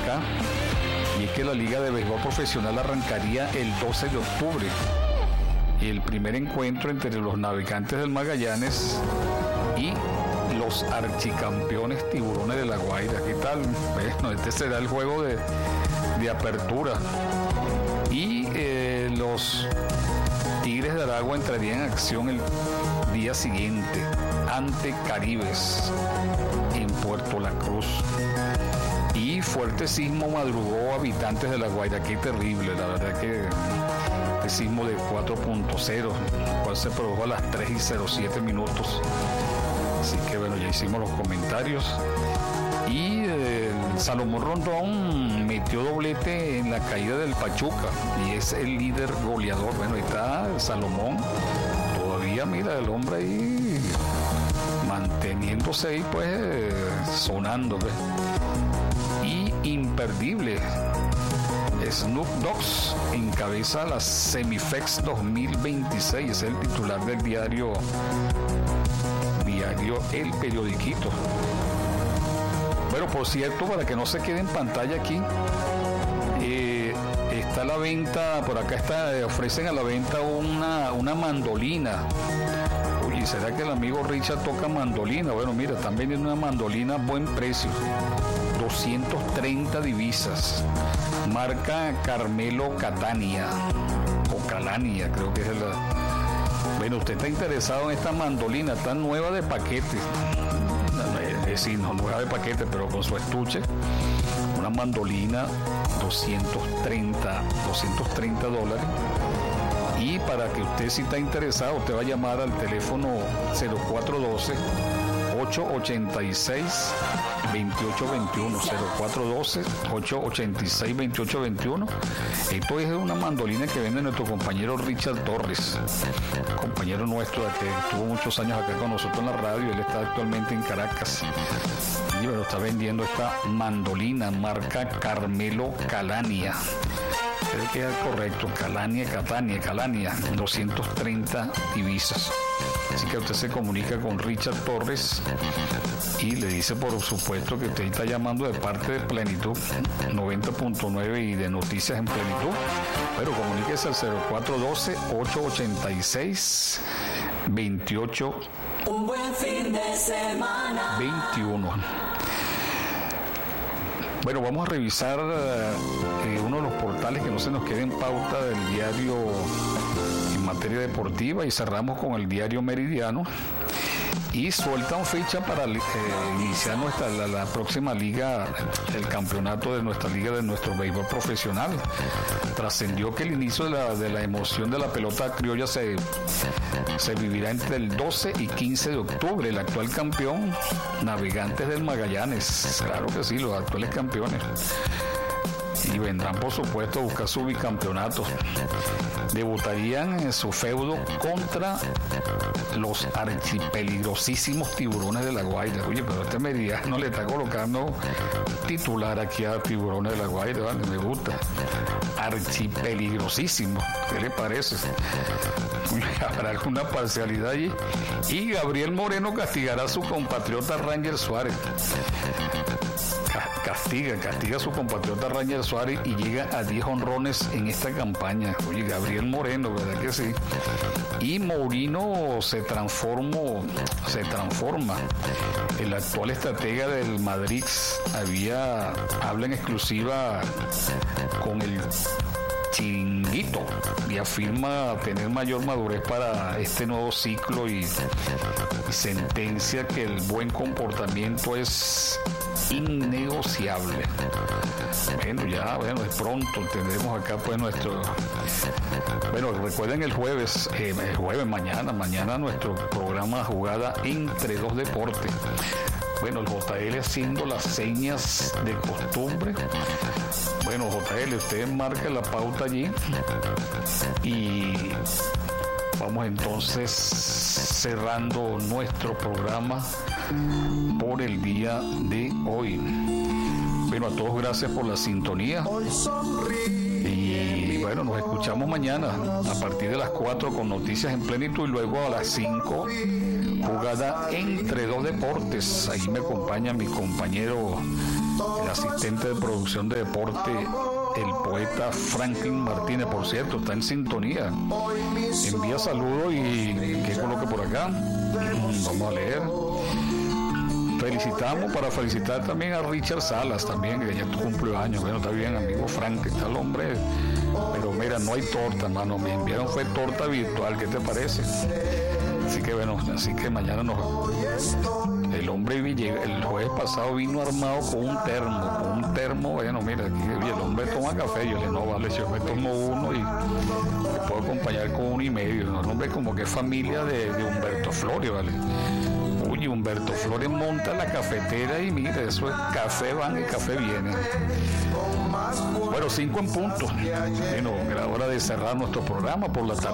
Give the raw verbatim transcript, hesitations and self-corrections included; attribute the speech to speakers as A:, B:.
A: acá, y es que la Liga de Béisbol Profesional arrancaría el doce de octubre. Y el primer encuentro entre los Navegantes del Magallanes y los archicampeones Tiburones de La Guaira. ¿Qué tal? Bueno, este será el juego de, de apertura. Y eh, los Tigres de Aragua entrarían en acción el día siguiente ante Caribes en Puerto La Cruz. Y fuerte sismo madrugó a habitantes de La Guaira. Qué terrible, la verdad que este sismo de cuatro punto cero, el cual se produjo a las tres y cero siete minutos. Así que bueno, ya hicimos los comentarios. Y eh, Salomón Rondón metió doblete en la caída del Pachuca y es el líder goleador. Bueno, ahí está Salomón. Todavía, mira, el hombre ahí manteniéndose ahí, pues, eh, sonando, pues. Y imperdible, Snoop Dogs encabeza la Semifex dos mil veintiséis, es el titular del diario diario El Periodiquito. Bueno, por cierto, para que no se quede en pantalla aquí, eh, está a la venta, por acá está, eh, ofrecen a la venta una, una mandolina. Oye, ¿será que el amigo Richard toca mandolina? Bueno, mira, están vendiendo una mandolina a buen precio, doscientas treinta divisas, marca Carmelo Catania, o Calania, creo que es la... Bueno, usted está interesado en esta mandolina, está nueva de paquete, es decir, no nueva de paquete, pero con su estuche, una mandolina, doscientos treinta dólares. Y para que usted, si está interesado, usted va a llamar al teléfono cero cuatro uno dos, ocho ocho seis, dos ocho dos uno, cero cuatro uno dos, ocho ocho seis, dos ocho dos uno. Esto es una mandolina que vende nuestro compañero Richard Torres, compañero nuestro que estuvo muchos años acá con nosotros en la radio. Él está actualmente en Caracas y bueno, está vendiendo esta mandolina marca Carmelo Calania. Creo que es correcto, Calania, Catania, Calania, doscientas treinta divisas. Así que usted se comunica con Richard Torres y le dice, por supuesto, que usted está llamando de parte de Plenitud noventa punto nueve y de Noticias en Plenitud. Pero comuníquese al cero cuatro uno dos, ocho ocho seis, dos ocho
B: Un buen fin de semana.
A: veintiuno. Bueno, vamos a revisar eh, uno de los portales que no se nos quede en pauta del diario en materia deportiva, y cerramos con el diario Meridiano. Y sueltan fecha para eh, iniciar nuestra, la, la próxima liga, el campeonato de nuestra liga de nuestro béisbol profesional. Trascendió que el inicio de la, de la emoción de la pelota criolla se, se vivirá entre el doce y quince de octubre. El actual campeón, Navegantes del Magallanes. Claro que sí, los actuales campeones. Y vendrán, por supuesto, a buscar su bicampeonato. Debutarían en su feudo contra los archipeligrosísimos Tiburones de La Guaira. Oye, pero este Meridiano le está colocando titular aquí a Tiburones de La Guaira, ¿vale? Me gusta. Archipeligrosísimo. ¿Qué le parece? Habrá alguna parcialidad allí. Y Gabriel Moreno castigará a su compatriota Ranger Suárez. Castiga, castiga a su compatriota Ranger Suárez y llega a diez honrones en esta campaña. Oye, Gabriel Moreno, ¿verdad que sí? Y Mourinho se transformó, se transforma. El actual estratega del Madrid había, habla en exclusiva con el Chiringuito y afirma tener mayor madurez para este nuevo ciclo y, y sentencia que el buen comportamiento es innegociable. Bueno, ya, bueno, es pronto, tendremos acá pues nuestro... Bueno, recuerden el jueves, eh, el jueves mañana, mañana nuestro programa Jugada entre dos deportes. Bueno, el J L haciendo las señas de costumbre. Bueno, J L, usted marca la pauta allí y vamos entonces cerrando nuestro programa por el día de hoy. Bueno, a todos gracias por la sintonía. Y bueno, nos escuchamos mañana a partir de las cuatro con Noticias en Plenitud y luego a las cinco Jugada entre dos deportes. Ahí me acompaña mi compañero el asistente de producción de deporte, el poeta Franklin Martínez, por cierto, está en sintonía. Envía saludos y que coloque por acá. Vamos a leer. Felicitamos, para felicitar también a Richard Salas, también, que ya cumple años. Bueno, está bien, amigo Frank, está el hombre. Pero mira, no hay torta, hermano. Me enviaron fue torta virtual, ¿qué te parece? Así que bueno, así que mañana nos... El hombre el jueves pasado vino armado con un termo, con un termo, bueno, mira, aquí el hombre toma café, yo le digo, no, vale, yo me tomo uno y me puedo acompañar con uno y medio, ¿no? El hombre como que es familia de, de Humberto Flores, ¿vale? Uy, Humberto Flores monta la cafetera y mira, eso es café van y café viene. Bueno, cinco en punto. Bueno, era hora de cerrar nuestro programa por la tarde.